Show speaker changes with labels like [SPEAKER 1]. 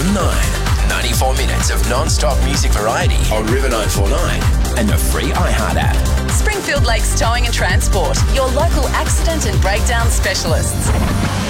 [SPEAKER 1] on 9. 94 minutes of non-stop music variety on River 949 and the free iHeart app.
[SPEAKER 2] Springfield Lakes Towing and Transport, your local accident and breakdown specialists.